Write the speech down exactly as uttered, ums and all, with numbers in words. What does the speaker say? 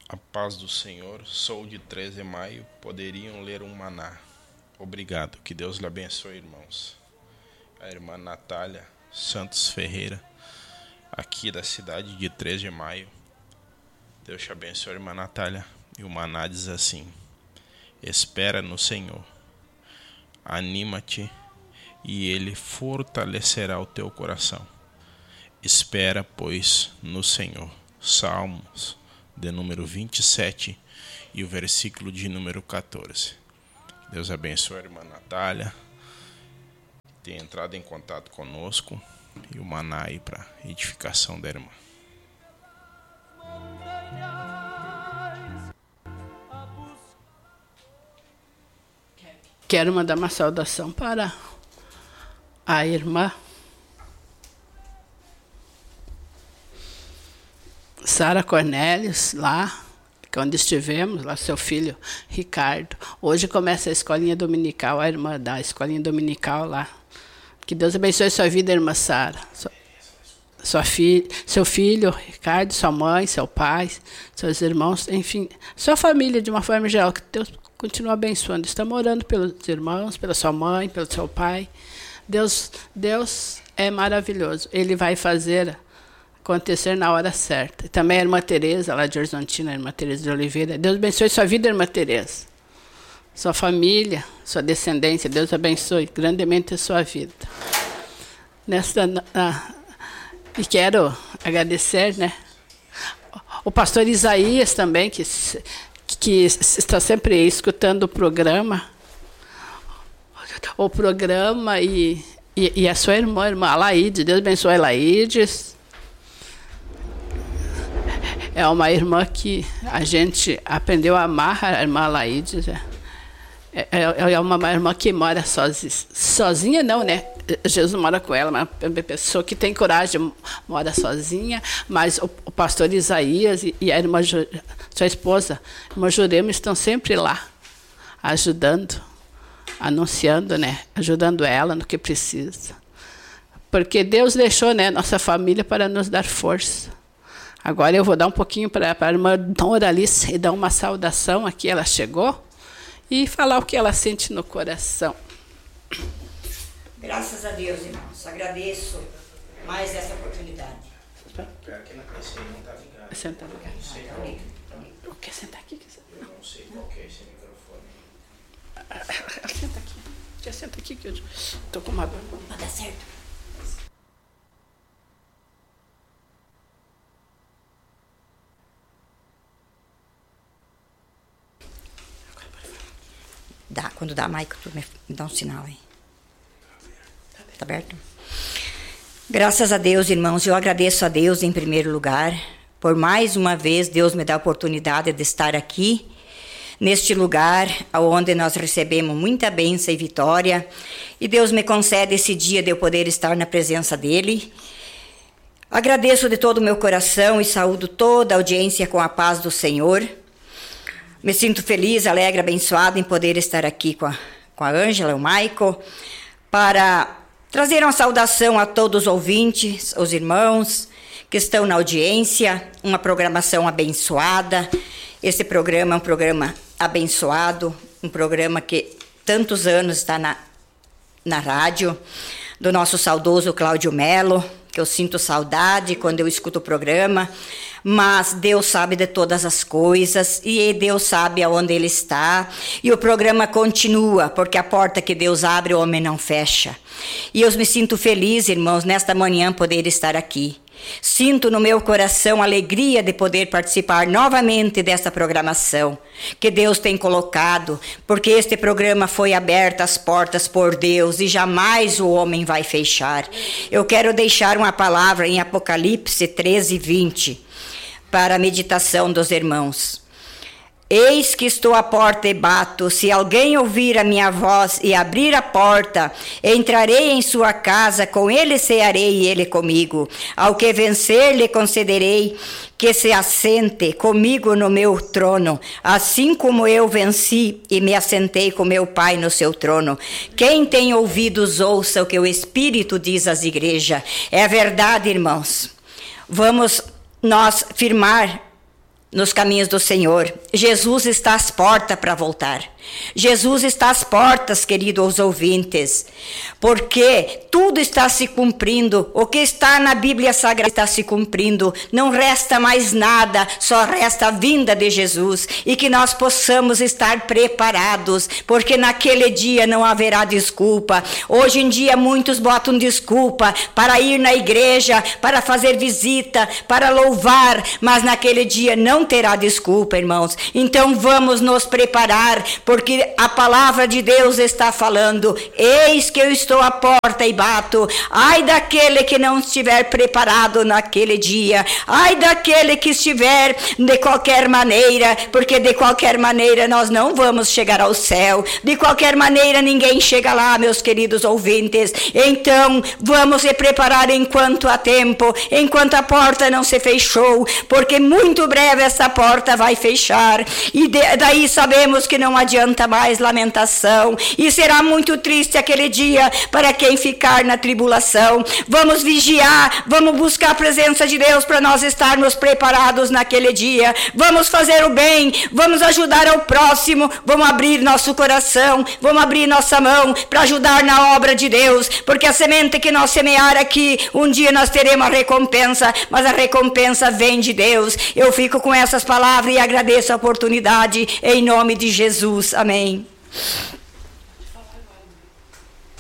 A paz do Senhor, sou de treze de maio, poderiam ler um maná. Obrigado, que Deus lhe abençoe, irmãos. A irmã Natália Santos Ferreira, aqui da cidade de treze de maio. Deus te abençoe, irmã Natália. E o maná diz assim: espera no Senhor, anima-te e Ele fortalecerá o teu coração. Espera, pois, no Senhor. Salmos de número vinte e sete e o versículo de número quatorze. Deus abençoe a irmã Natália, que tem entrado em contato conosco, e o maná aí para edificação da irmã. Quero mandar uma saudação para a irmã Sara Cornélios, lá onde estivemos, lá seu filho Ricardo. Hoje começa a escolinha dominical, a irmã da escolinha dominical lá. Que Deus abençoe sua vida, irmã Sara. Sua, sua filha, seu filho Ricardo, sua mãe, seu pai, seus irmãos, enfim, sua família de uma forma geral. Que Deus continue abençoando. Estamos orando pelos irmãos, pela sua mãe, pelo seu pai. Deus, Deus é maravilhoso. Ele vai fazer acontecer na hora certa. E também a irmã Tereza, lá de Horizontina, a irmã Tereza de Oliveira. Deus abençoe sua vida, irmã Tereza. Sua família, sua descendência. Deus abençoe grandemente a sua vida. Nesta, ah, e quero agradecer, né, o pastor Isaías também, que, que está sempre escutando o programa. O programa e, e, e a sua irmã, a irmã Alaíde. Deus abençoe a Alaídes. É uma irmã que a gente aprendeu a amar, a irmã Laíde. É, é, é uma irmã que mora sozinha. Sozinha não, né? Jesus mora com ela, uma pessoa que tem coragem, mora sozinha. Mas o, o pastor Isaías e, e a irmã, sua esposa, a irmã Jurema, estão sempre lá, ajudando, anunciando, né? Ajudando ela no que precisa. Porque Deus deixou, né, nossa família para nos dar força. Agora eu vou dar um pouquinho para a irmã Doralice e dar uma saudação aqui, ela chegou, e falar o que ela sente no coração. Graças a Deus, irmãos. Agradeço mais essa oportunidade. Pior que na P C não está ligado. Você não está ligado? Não sei qual é. O que? Senta aqui. Eu não sei qual que é esse microfone. Senta aqui. Já senta aqui que eu estou com uma dor. Vai dar certo. Dá, quando dá, Maico, tu me dá um sinal aí. Tá aberto? Graças a Deus, irmãos, eu agradeço a Deus em primeiro lugar, por mais uma vez Deus me dá a oportunidade de estar aqui, neste lugar onde nós recebemos muita bênção e vitória, e Deus me concede esse dia de eu poder estar na presença dEle. Agradeço de todo o meu coração e saúdo toda a audiência com a paz do Senhor. Me sinto feliz, alegre, abençoada em poder estar aqui com a, com a Ângela, o Maico, para trazer uma saudação a todos os ouvintes, os irmãos que estão na audiência, uma programação abençoada. Esse programa é um programa abençoado, um programa que tantos anos está na, na rádio, do nosso saudoso Cláudio Melo, que eu sinto saudade quando eu escuto o programa, mas Deus sabe de todas as coisas e Deus sabe aonde Ele está, e o programa continua, porque a porta que Deus abre o homem não fecha. E eu me sinto feliz, irmãos, nesta manhã poder estar aqui. Sinto no meu coração a alegria de poder participar novamente dessa programação que Deus tem colocado, porque este programa foi aberto as portas por Deus e jamais o homem vai fechar. Eu quero deixar uma palavra em Apocalipse treze, vinte, para a meditação dos irmãos. Eis que estou à porta e bato. Se alguém ouvir a minha voz e abrir a porta, entrarei em sua casa, com ele cearei e ele comigo. Ao que vencer, lhe concederei que se assente comigo no meu trono, assim como eu venci e me assentei com meu Pai no seu trono. Quem tem ouvidos, ouça o que o Espírito diz às igrejas. É verdade, irmãos. Vamos nós firmar nos caminhos do Senhor. Jesus está às portas para voltar. Jesus está às portas, queridos ouvintes, porque tudo está se cumprindo. O que está na Bíblia Sagrada está se cumprindo. Não resta mais nada, só resta a vinda de Jesus, e que nós possamos estar preparados, porque naquele dia não haverá desculpa. Hoje em dia muitos botam desculpa para ir na igreja, para fazer visita, para louvar, mas naquele dia não terá desculpa, irmãos. Então vamos nos preparar, porque a palavra de Deus está falando: eis que eu estou à porta e bato. Ai daquele que não estiver preparado naquele dia, ai daquele que estiver de qualquer maneira, porque de qualquer maneira nós não vamos chegar ao céu, de qualquer maneira ninguém chega lá, meus queridos ouvintes. Então vamos se preparar enquanto há tempo, enquanto a porta não se fechou, porque muito breve essa porta vai fechar, e de, daí sabemos que não adianta mais lamentação, e será muito triste aquele dia para quem ficar na tribulação. Vamos vigiar, vamos buscar a presença de Deus para nós estarmos preparados naquele dia. Vamos fazer o bem, vamos ajudar ao próximo, vamos abrir nosso coração, vamos abrir nossa mão para ajudar na obra de Deus, porque a semente que nós semear aqui, um dia nós teremos a recompensa, mas a recompensa vem de Deus. Eu fico com essas palavras e agradeço a oportunidade em nome de Jesus. Amém.